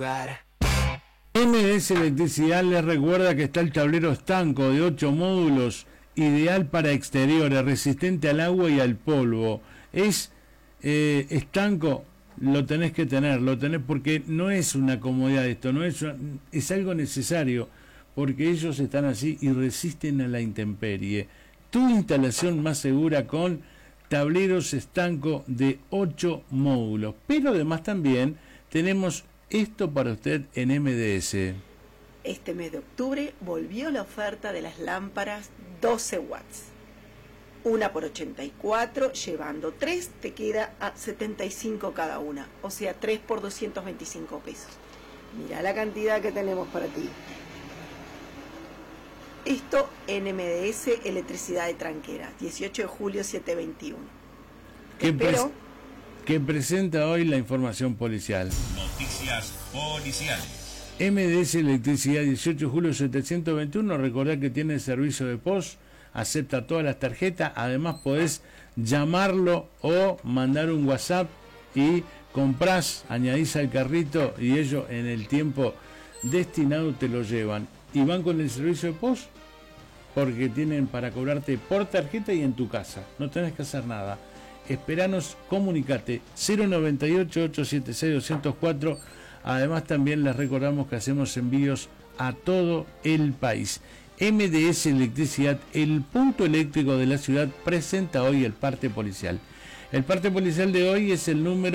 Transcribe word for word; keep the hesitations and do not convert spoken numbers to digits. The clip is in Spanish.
M D S Electricidad les recuerda que está el tablero estanco de ocho módulos, ideal para exteriores, resistente al agua y al polvo. Es eh, estanco, lo tenés que tener, lo tenés porque no es una comodidad esto, no es, una, es algo necesario, porque ellos están así y resisten a la intemperie. Tu instalación más segura con tableros estanco de ocho módulos, pero además también tenemos esto para usted en M D S. Este mes de octubre volvió la oferta de las lámparas doce watts. Una por ochenta y cuatro, llevando tres te queda a setenta y cinco cada una, o sea tres por doscientos veinticinco pesos. Mira la cantidad que tenemos para ti. Esto en M D S Electricidad de Tranqueras, dieciocho de julio setecientos veintiuno. ¿Qué, pres que presenta hoy la información policial? Noticias policiales. M D S Electricidad, dieciocho de julio setecientos veintiuno. Recordá que tiene servicio de post, acepta todas las tarjetas. Además podés llamarlo o mandar un WhatsApp y comprás, añadís al carrito y ellos en el tiempo destinado te lo llevan. Y van con el servicio de post porque tienen para cobrarte por tarjeta y en tu casa. No tenés que hacer nada. Esperanos, comunicate cero noventa y ocho, ochocientos setenta y seis, doscientos cuatro. Además también les recordamos que hacemos envíos a todo el país. M D S Electricidad, el punto eléctrico de la ciudad, presenta hoy el parte policial. El parte policial de hoy es el número